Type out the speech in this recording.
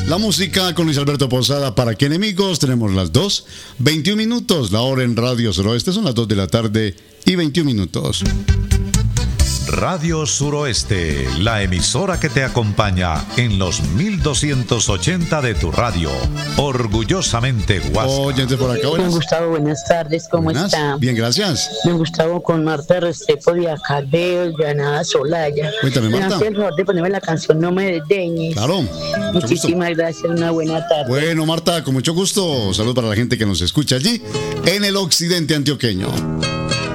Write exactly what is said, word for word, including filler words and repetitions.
La música con Luis Alberto Posada. ¿Para qué enemigos? Tenemos las dos, veintiún minutos. La hora en Radio Suroeste son las dos de la tarde y veintiún minutos. Radio Suroeste, la emisora que te acompaña en los mil doscientos ochenta de tu radio. Orgullosamente Huasca. Oyentes por acá, buenas. Don Gustavo, buenas tardes, ¿cómo Buenas. está? Bien, gracias. Don Gustavo, con Marta Restrepo de acá de Granada Solaya. Cuéntame, Me Marta. hace el favor de ponerme la canción No me desdeñes. Claro. Mucho gusto. Muchísimas gracias, una buena tarde. Bueno, Marta, con mucho gusto. Saludos para la gente que nos escucha allí en el occidente antioqueño.